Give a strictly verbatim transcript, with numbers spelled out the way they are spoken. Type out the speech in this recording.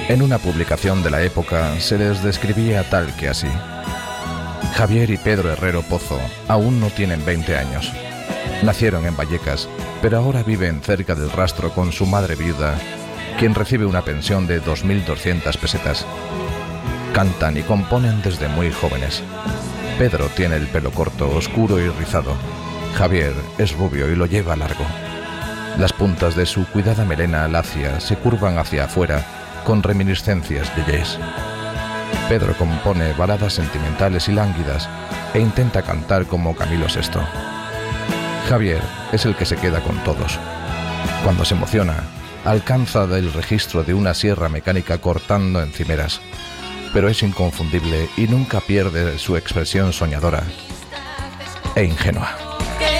En una publicación de la época se les describía tal que así: Javier y Pedro Herrero Pozo aún no tienen veinte años. Nacieron en Vallecas, pero ahora viven cerca del Rastro con su madre viuda, quien recibe una pensión de dos mil doscientas pesetas. Cantan y componen desde muy jóvenes. Pedro tiene el pelo corto, oscuro y rizado. Javier es rubio y lo lleva largo. Las puntas de su cuidada melena lacia se curvan hacia afuera con reminiscencias de jazz. Pedro compone baladas sentimentales y lánguidas e intenta cantar como Camilo sexto. Javier es el que se queda con todos. Cuando se emociona, alcanza el registro de una sierra mecánica cortando encimeras, pero es inconfundible y nunca pierde su expresión soñadora e ingenua.